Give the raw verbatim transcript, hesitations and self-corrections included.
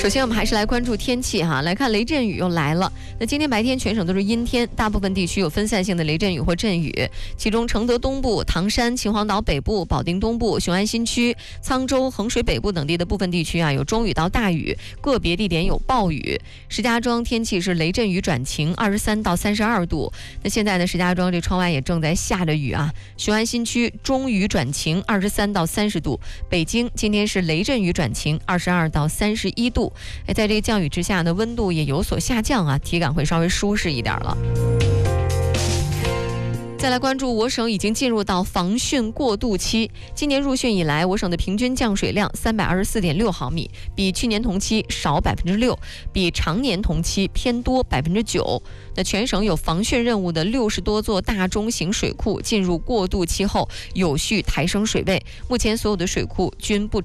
首先我们还是来关注天气哈，来看雷阵雨又来了。那今天白天全省都是阴天，大部分地区有分散性的雷阵雨或阵雨，其中承德东部、唐山、秦皇岛北部、保定东部、雄安新区、沧州、衡水北部等地的部分地区啊有中雨到大雨，个别地点有暴雨。石家庄天气是雷阵雨转晴，二十三到三十二度。那现在呢，石家庄这窗外也正在下着雨啊。雄安新区中雨转晴，二十三到三十度。北京今天是雷阵雨转晴，二十二到三十一度。哎，在这个降雨之下呢，温度也有所下降啊，体感会稍微舒适一点了。再来关注我省已经进入到防汛过渡期。今年入汛以来，我省的平均降水量三百二十四点六毫米，比去年同期少百分之六，比常年同期偏多百分之九。那全省有防汛任务的六十多座大中型水库进入过渡期后，有序抬升水位。目前所有的水库均不